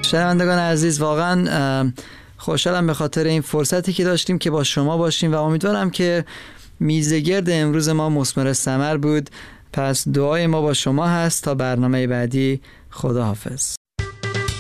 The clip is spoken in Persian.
شنوندگان عزیز، واقعا خوشحالم به خاطر این فرصتی که داشتیم که با شما باشیم و امیدوارم که میزگرد امروز ما مثمر ثمر بود. پس دعای ما با شما هست تا برنامه بعدی. خداحافظ.